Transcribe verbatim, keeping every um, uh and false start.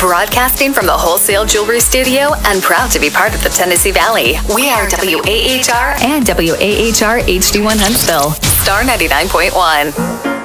Broadcasting from the Wholesale Jewelry Studio and proud to be part of the Tennessee Valley. We are W A H R and W A H R H D one Huntsville. Star ninety-nine point one.